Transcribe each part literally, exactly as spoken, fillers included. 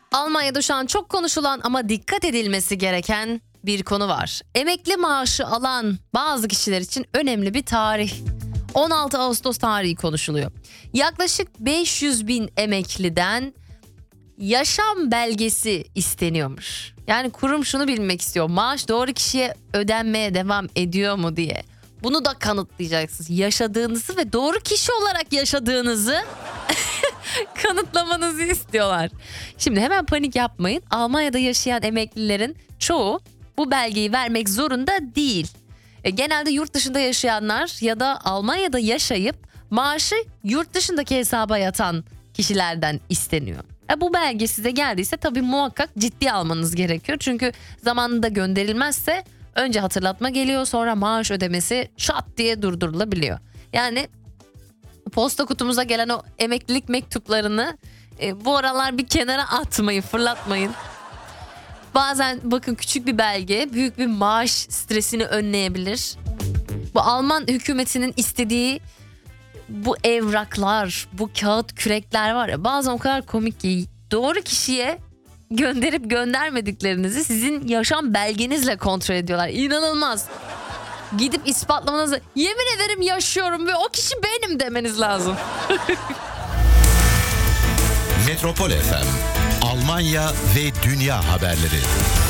Almanya'da şu an çok konuşulan ama dikkat edilmesi gereken bir konu var. Emekli maaşı alan bazı kişiler için önemli bir tarih. on altı Ağustos tarihi konuşuluyor. Yaklaşık beş yüz bin emekliden yaşam belgesi isteniyormuş. Yani kurum şunu bilmek istiyor. Maaş doğru kişiye ödenmeye devam ediyor mu diye. Bunu da kanıtlayacaksınız. Yaşadığınızı ve doğru kişi olarak yaşadığınızı kanıtlamanızı istiyorlar. Şimdi hemen panik yapmayın. Almanya'da yaşayan emeklilerin çoğu bu belgeyi vermek zorunda değil. E, genelde yurt dışında yaşayanlar ya da Almanya'da yaşayıp maaşı yurt dışındaki hesaba yatan kişilerden isteniyor. E, bu belge size geldiyse tabii muhakkak ciddiye almanız gerekiyor. Çünkü zamanında gönderilmezse önce hatırlatma geliyor, sonra maaş ödemesi şat diye durdurulabiliyor. Yani posta kutumuza gelen o emeklilik mektuplarını e, bu aralar bir kenara atmayın, fırlatmayın. Bazen bakın küçük bir belge büyük bir maaş stresini önleyebilir. Bu Alman hükümetinin istediği bu evraklar, bu kağıt kürekler var ya, bazen o kadar komik ki doğru kişiye gönderip göndermediklerinizi sizin yaşam belgenizle kontrol ediyorlar. İnanılmaz. Gidip ispatlamanızı, yemin ederim yaşıyorum ve o kişi benim demeniz lazım. Metropol F M, Almanya ve dünya haberleri.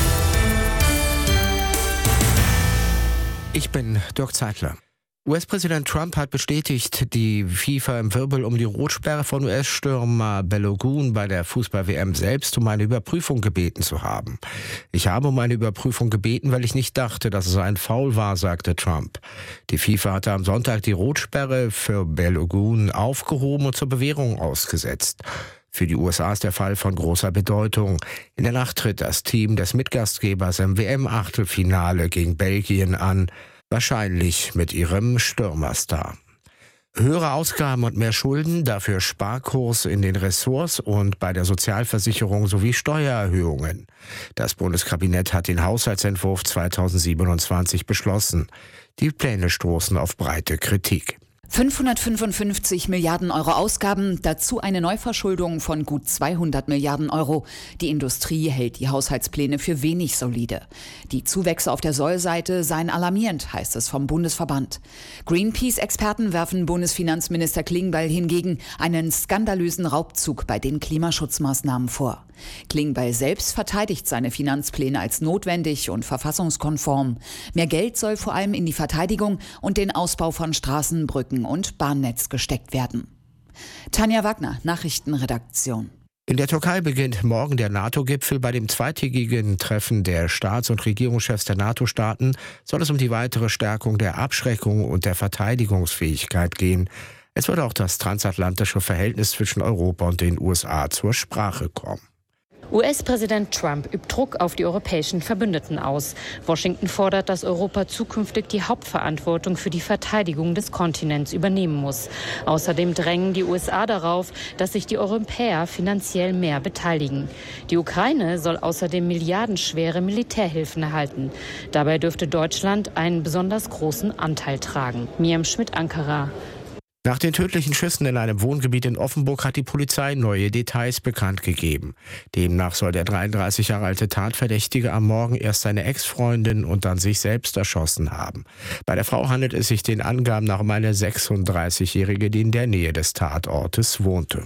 Ich bin Dirk Zeitler. U S-Präsident Trump hat bestätigt, die FIFA im Wirbel um die Rotsperre von U S-Stürmer Balogun bei der Fußball-W M selbst um eine Überprüfung gebeten zu haben. Ich habe um eine Überprüfung gebeten, weil ich nicht dachte, dass es ein Foul war, sagte Trump. Die FIFA hatte am Sonntag die Rotsperre für Balogun aufgehoben und zur Bewährung ausgesetzt. Für die U S A ist der Fall von großer Bedeutung. In der Nacht tritt das Team des Mitgastgebers im W M-Achtelfinale gegen Belgien an, wahrscheinlich mit ihrem Stürmerstar. Höhere Ausgaben und mehr Schulden, dafür Sparkurs in den Ressorts und bei der Sozialversicherung sowie Steuererhöhungen. Das Bundeskabinett hat den Haushaltsentwurf zweitausendsiebenundzwanzig beschlossen. Die Pläne stoßen auf breite Kritik. fünfhundertfünfundfünfzig Milliarden Euro Ausgaben, dazu eine Neuverschuldung von gut zweihundert Milliarden Euro. Die Industrie hält die Haushaltspläne für wenig solide. Die Zuwächse auf der Sollseite seien alarmierend, heißt es vom Bundesverband. Greenpeace-Experten werfen Bundesfinanzminister Klingbeil hingegen einen skandalösen Raubzug bei den Klimaschutzmaßnahmen vor. Klingbeil selbst verteidigt seine Finanzpläne als notwendig und verfassungskonform. Mehr Geld soll vor allem in die Verteidigung und den Ausbau von Straßen, Brücken und Bahnnetz gesteckt werden. Tanja Wagner, Nachrichtenredaktion. In der Türkei beginnt morgen der NATO-Gipfel. Bei dem zweitägigen Treffen der Staats- und Regierungschefs der NATO-Staaten soll es um die weitere Stärkung der Abschreckung und der Verteidigungsfähigkeit gehen. Es wird auch das transatlantische Verhältnis zwischen Europa und den U S A zur Sprache kommen. U S-Präsident Trump übt Druck auf die europäischen Verbündeten aus. Washington fordert, dass Europa zukünftig die Hauptverantwortung für die Verteidigung des Kontinents übernehmen muss. Außerdem drängen die U S A darauf, dass sich die Europäer finanziell mehr beteiligen. Die Ukraine soll außerdem milliardenschwere Militärhilfen erhalten. Dabei dürfte Deutschland einen besonders großen Anteil tragen. Miriam Schmidt, Ankara. Nach den tödlichen Schüssen in einem Wohngebiet in Offenburg hat die Polizei neue Details bekannt gegeben. Demnach soll der dreiunddreißig Jahre alte Tatverdächtige am Morgen erst seine Ex-Freundin und dann sich selbst erschossen haben. Bei der Frau handelt es sich den Angaben nach um eine sechsunddreißigjährige, die in der Nähe des Tatortes wohnte.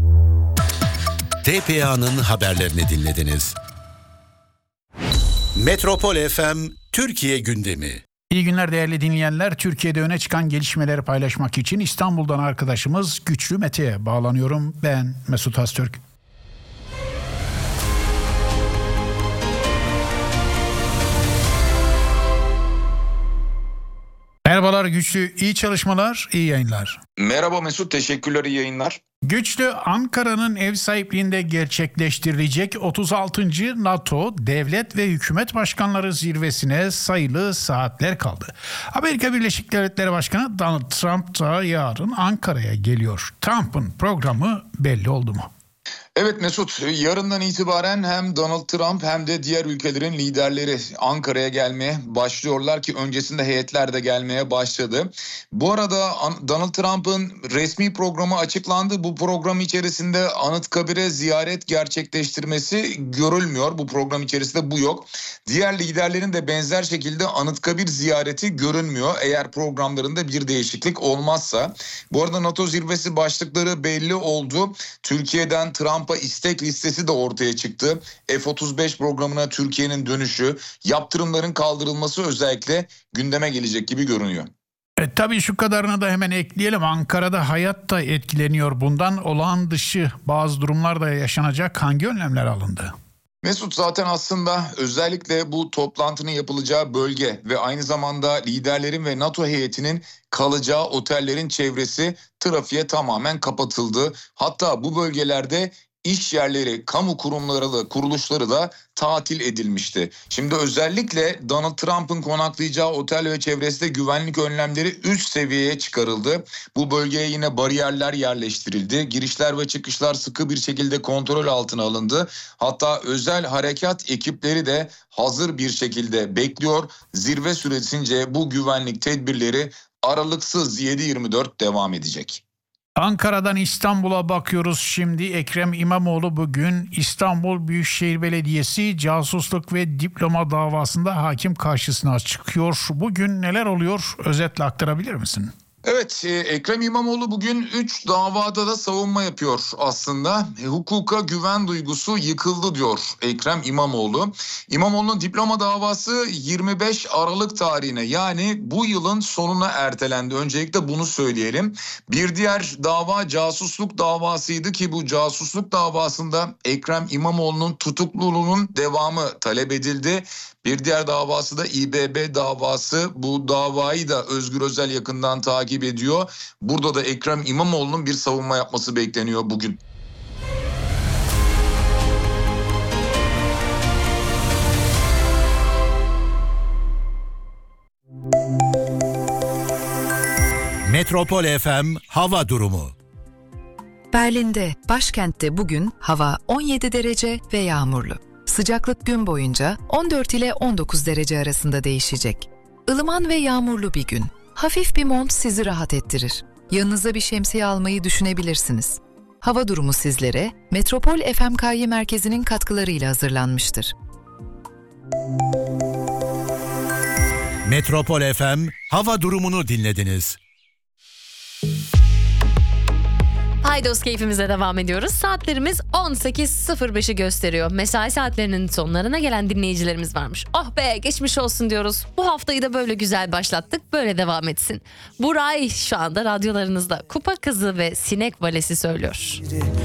T P A'nın haberlerini dinlediniz. Metropol F M Türkiye gündemi. İyi günler değerli dinleyenler. Türkiye'de öne çıkan gelişmeleri paylaşmak için İstanbul'dan arkadaşımız Güçlü Mete'ye bağlanıyorum. Ben Mesut Öztürk. Merhabalar Güçlü, iyi çalışmalar, iyi yayınlar. Merhaba Mesut, teşekkürler, iyi yayınlar. Güçlü, Ankara'nın ev sahipliğinde gerçekleştirilecek otuz altıncı NATO Devlet ve Hükümet Başkanları Zirvesi'ne sayılı saatler kaldı. Amerika Birleşik Devletleri Başkanı Donald Trump da yarın Ankara'ya geliyor. Trump'ın programı belli oldu mu? Evet Mesut, yarından itibaren hem Donald Trump hem de diğer ülkelerin liderleri Ankara'ya gelmeye başlıyorlar ki öncesinde heyetler de gelmeye başladı. Bu arada Donald Trump'ın resmi programı açıklandı. Bu program içerisinde Anıtkabir'e ziyaret gerçekleştirmesi görülmüyor. Bu program içerisinde bu yok. Diğer liderlerin de benzer şekilde Anıtkabir ziyareti görünmüyor eğer programlarında bir değişiklik olmazsa. Bu arada NATO zirvesi başlıkları belli oldu. Türkiye'den Trump istek listesi de ortaya çıktı. F otuz beş programına Türkiye'nin dönüşü, yaptırımların kaldırılması özellikle gündeme gelecek gibi görünüyor. E, tabii şu kadarını da hemen ekleyelim. Ankara'da hayat da etkileniyor bundan. Olağan dışı bazı durumlar da yaşanacak. Hangi önlemler alındı? Mesut zaten aslında özellikle bu toplantının yapılacağı bölge ve aynı zamanda liderlerin ve NATO heyetinin kalacağı otellerin çevresi trafiğe tamamen kapatıldı. Hatta bu bölgelerde İş yerleri, kamu kurumları da kuruluşları da tatil edilmişti. Şimdi özellikle Donald Trump'ın konaklayacağı otel ve çevresinde güvenlik önlemleri üst seviyeye çıkarıldı. Bu bölgeye yine bariyerler yerleştirildi. Girişler ve çıkışlar sıkı bir şekilde kontrol altına alındı. Hatta özel harekat ekipleri de hazır bir şekilde bekliyor. Zirve süresince bu güvenlik tedbirleri aralıksız yedi yirmi dört devam edecek. Ankara'dan İstanbul'a bakıyoruz şimdi. Ekrem İmamoğlu bugün İstanbul Büyükşehir Belediyesi casusluk ve diploma davasında hakim karşısına çıkıyor. Bugün neler oluyor? Özetle aktarabilir misin? Evet, Ekrem İmamoğlu bugün üç davada da savunma yapıyor aslında. E, hukuka güven duygusu yıkıldı diyor Ekrem İmamoğlu. İmamoğlu'nun diploma davası yirmi beş Aralık tarihine yani bu yılın sonuna ertelendi. Öncelikle bunu söyleyelim. Bir diğer dava casusluk davasıydı ki bu casusluk davasında Ekrem İmamoğlu'nun tutukluluğunun devamı talep edildi. Bir diğer davası da İBB davası. Bu davayı da Özgür Özel yakından takip ediyor. Burada da Ekrem İmamoğlu'nun bir savunma yapması bekleniyor bugün. Metropol F M hava durumu. Berlin'de, başkentte bugün hava on yedi derece ve yağmurlu. Sıcaklık gün boyunca on dört ile on dokuz derece arasında değişecek. Ilıman ve yağmurlu bir gün. Hafif bir mont sizi rahat ettirir. Yanınıza bir şemsiye almayı düşünebilirsiniz. Hava durumu sizlere Metropol F M K Y merkezinin katkılarıyla hazırlanmıştır. Metropol F M hava durumunu dinlediniz. Paydos keyfimize devam ediyoruz. Saatlerimiz on sekiz sıfır beşi gösteriyor. Mesai saatlerinin sonlarına gelen dinleyicilerimiz varmış. Oh be, geçmiş olsun diyoruz. Bu haftayı da böyle güzel başlattık. Böyle devam etsin. Buray şu anda radyolarınızda Kupa Kızı ve Sinek Valesi söylüyor.